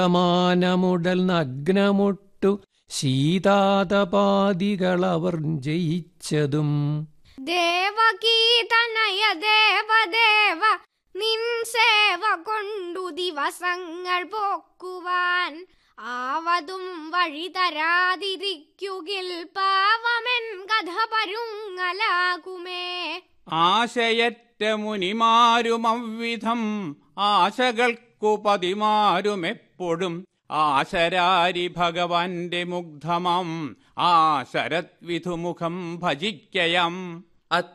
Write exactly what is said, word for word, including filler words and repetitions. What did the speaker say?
മാനമുടൽ നഗ്നമുട്ടു ശീതാതപാദികളവർ ജയിച്ചതും. ദേവകീതനയ ദേവദേവ നിൻ സേവ കൊണ്ടു ദിവസങ്ങൾ പോക്കുവാൻ ആവതും വഴി തരാതിരിക്കുകിൽ പാവമെൻ കഥ പരുങ്ങലാകുമേ. ആശയറ്റ മുനിമാരും അവ്വിധം ആശകൾക്കു പതിമാരുമെപ്പോഴും ആശരാരി ഭഗവാന്റെ മുഗ്ധമാം ആ ശരത് വിധുമുഖം ഭജിക്കയം.